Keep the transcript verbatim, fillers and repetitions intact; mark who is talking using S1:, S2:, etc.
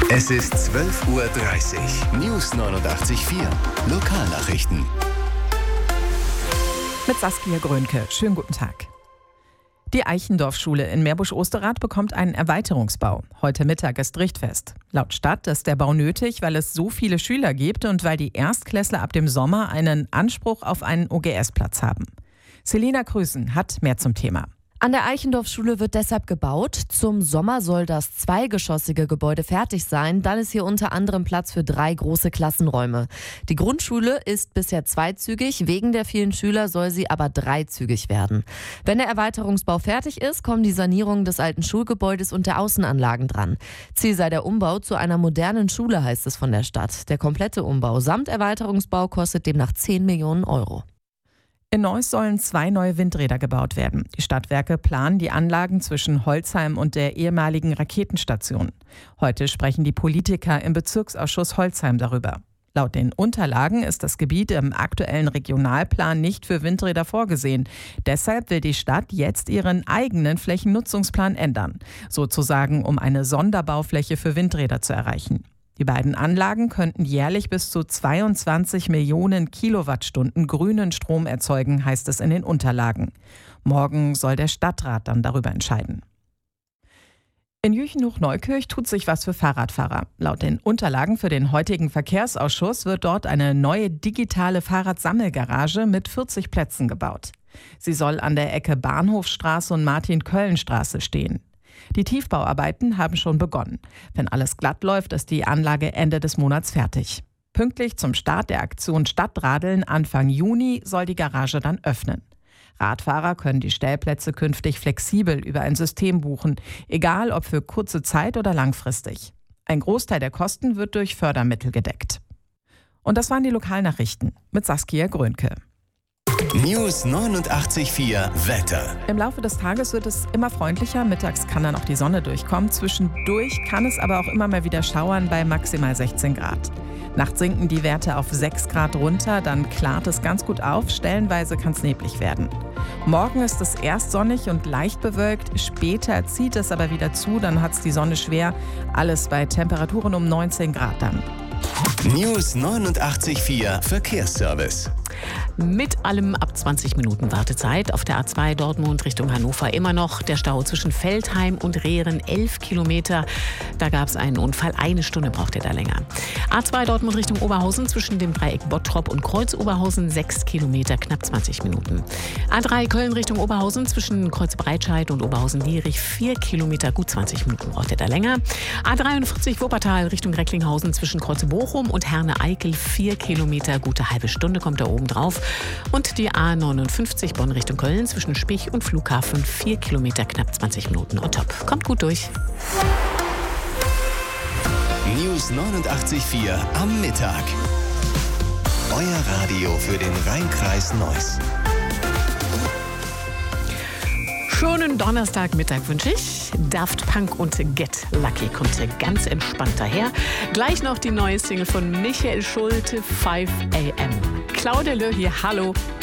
S1: Es ist zwölf Uhr dreißig. News neunundachtzig Komma vier. Lokalnachrichten.
S2: Mit Saskia Grönke. Schönen guten Tag. Die Eichendorff-Schule in Meerbusch-Osterrath bekommt einen Erweiterungsbau. Heute Mittag ist Richtfest. Laut Stadt ist der Bau nötig, weil es so viele Schüler gibt und weil die Erstklässler ab dem Sommer einen Anspruch auf einen O G S-Platz haben. Selina Krüsen hat mehr zum Thema.
S3: An der Eichendorff-Schule wird deshalb gebaut. Zum Sommer soll das zweigeschossige Gebäude fertig sein. Dann ist hier unter anderem Platz für drei große Klassenräume. Die Grundschule ist bisher zweizügig. Wegen der vielen Schüler soll sie aber dreizügig werden. Wenn der Erweiterungsbau fertig ist, kommen die Sanierungen des alten Schulgebäudes und der Außenanlagen dran. Ziel sei der Umbau zu einer modernen Schule, heißt es von der Stadt. Der komplette Umbau samt Erweiterungsbau kostet demnach zehn Millionen Euro.
S2: In Neuss sollen zwei neue Windräder gebaut werden. Die Stadtwerke planen die Anlagen zwischen Holzheim und der ehemaligen Raketenstation. Heute sprechen die Politiker im Bezirksausschuss Holzheim darüber. Laut den Unterlagen ist das Gebiet im aktuellen Regionalplan nicht für Windräder vorgesehen. Deshalb will die Stadt jetzt ihren eigenen Flächennutzungsplan ändern, sozusagen um eine Sonderbaufläche für Windräder zu erreichen. Die beiden Anlagen könnten jährlich bis zu zweiundzwanzig Millionen Kilowattstunden grünen Strom erzeugen, heißt es in den Unterlagen. Morgen soll der Stadtrat dann darüber entscheiden. In Jüchen-Hochneukirch tut sich was für Fahrradfahrer. Laut den Unterlagen für den heutigen Verkehrsausschuss wird dort eine neue digitale Fahrradsammelgarage mit vierzig Plätzen gebaut. Sie soll an der Ecke Bahnhofstraße und Martin-Köln-Straße stehen. Die Tiefbauarbeiten haben schon begonnen. Wenn alles glatt läuft, ist die Anlage Ende des Monats fertig. Pünktlich zum Start der Aktion Stadtradeln Anfang Juni soll die Garage dann öffnen. Radfahrer können die Stellplätze künftig flexibel über ein System buchen, egal ob für kurze Zeit oder langfristig. Ein Großteil der Kosten wird durch Fördermittel gedeckt. Und das waren die Lokalnachrichten mit Saskia Grönke.
S1: News neunundachtzig Komma vier Wetter.
S2: Im Laufe des Tages wird es immer freundlicher. Mittags kann dann auch die Sonne durchkommen. Zwischendurch kann es aber auch immer mal wieder schauern bei maximal sechzehn Grad. Nachts sinken die Werte auf sechs Grad runter, dann klart es ganz gut auf. Stellenweise kann es neblig werden. Morgen ist es erst sonnig und leicht bewölkt. Später zieht es aber wieder zu, dann hat es die Sonne schwer. Alles bei Temperaturen um neunzehn Grad dann.
S1: News neunundachtzig Komma vier Verkehrsservice.
S4: Mit allem ab zwanzig Minuten Wartezeit. Auf der A zwei Dortmund Richtung Hannover immer noch der Stau zwischen Veltheim und Rehren, elf Kilometer. Da gab es einen Unfall, eine Stunde braucht ihr da länger. A zwei Dortmund Richtung Oberhausen zwischen dem Dreieck Bottrop und Kreuz Oberhausen, sechs Kilometer, knapp zwanzig Minuten. A drei Köln Richtung Oberhausen zwischen Kreuz Breitscheid und Oberhausen-Lierich, vier Kilometer, gut zwanzig Minuten braucht ihr da länger. A dreiundvierzig Wuppertal Richtung Recklinghausen zwischen Kreuz Bochum und Herne-Eickel, vier Kilometer, gute halbe Stunde kommt da oben drauf. Und die A neunundfünfzig Bonn Richtung Köln zwischen Spich und Flughafen, vier Kilometer, knapp zwanzig Minuten on top. Kommt gut durch.
S1: News neunundachtzig Komma vier am Mittag. Euer Radio für den Rheinkreis Neuss.
S4: Schönen Donnerstagmittag wünsche ich. Daft Punk und Get Lucky kommt ganz entspannt daher. Gleich noch die neue Single von Michael Schulte, five a m. Claudia Löh hier, hallo.